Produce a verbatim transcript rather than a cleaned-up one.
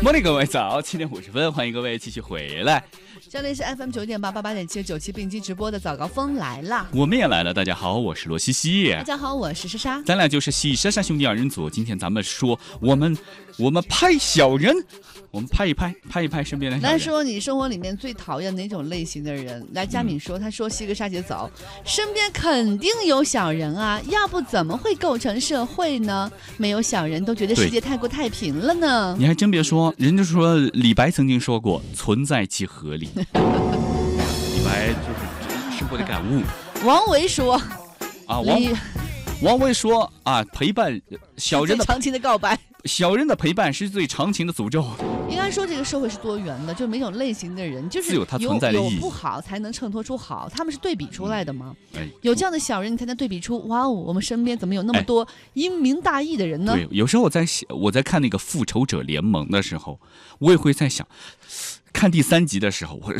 莫里各位早，七点五十分，欢迎各位继续回来。 这里是 F M 九点八八八点七九七并机直播的早高峰来了， 我们也来了。大家好，我是罗西西。 大家好，我是莎莎。 咱俩就是西莎莎兄弟二人组。今天咱们说，我们我们拍小人，我们拍一拍，拍一拍身边的小人。 来说你生活里面最讨厌哪种类型的人？来，佳敏说，他说西哥莎姐早，身边肯定有小人啊，要不怎么会构成社会呢？没有小人都觉得世界太过太平了呢。 你还真别说，人家说李白曾经说过，存在即合理。李白就是生活的感悟。 王维说啊，王王维说啊，陪伴小人的长情的告白， 小人的陪伴是最长情的诅咒。 应该说这个社会是多元的，就每种类型的人就是有它存在的意义， 有不好才能衬托出好，他们是对比出来的吗？ 哎、 有这样的小人，你才能对比出哇哦，我们身边怎么有那么多英明大义的人呢？ 对，有时候我在我在看那个复仇者联盟的时候，我也会在想，看第三集的时候，我